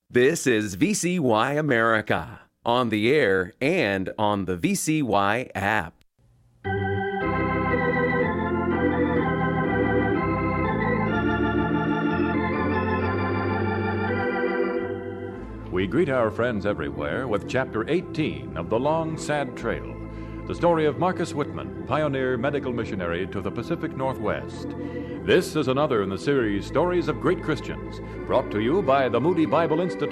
This is VCY America, on the air and on the VCY app. We greet our friends everywhere with Chapter 18 of The Long, Sad Trail, the story of Marcus Whitman, pioneer medical missionary to the Pacific Northwest. This is another in the series Stories of Great Christians, brought to you by the Moody Bible Institute.